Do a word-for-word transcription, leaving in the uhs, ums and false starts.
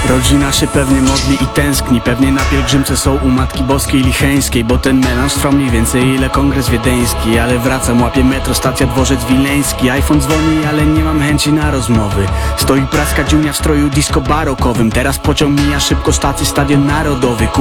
Rodzina się pewnie modli i tęskni, pewnie na pielgrzymce są u Matki Boskiej Licheńskiej, bo ten melanż trwa mniej więcej ile kongres wiedeński. Ale wracam, łapię metro, stacja dworzec wileński. iPhone dzwoni, ale nie mam chęci na rozmowy. Stoi praska dziunia w stroju disco barokowym. Teraz pociąg mija szybko, stacji Stadion Narodowy.